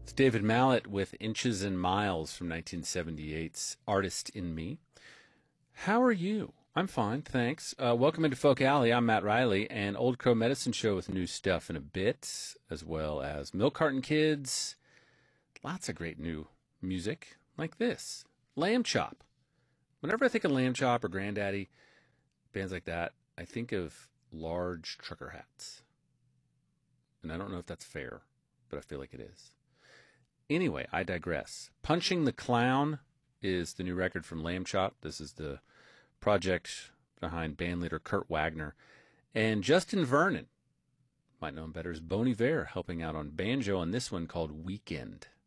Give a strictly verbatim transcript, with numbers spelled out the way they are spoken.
It's David Mallet with Inches and Miles from nineteen seventy-eight's Artist in Me. How are you? I'm fine, thanks. Uh, welcome into Folk Alley. I'm Matt Riley, and Old Crow Medicine Show with new stuff in a bit, as well as Milk Carton Kids. Lots of great new music, like this. Lamb Chop. Whenever I think of Lamb Chop or Granddaddy, bands like that, I think of large trucker hats. And I don't know if that's fair, but I feel like it is. Anyway, I digress. Punching the Clown is the new record from Lamb Chop. This is the project behind bandleader Kurt Wagner. And Justin Vernon, might know him better as Bon Iver, helping out on banjo on this one called Weekend.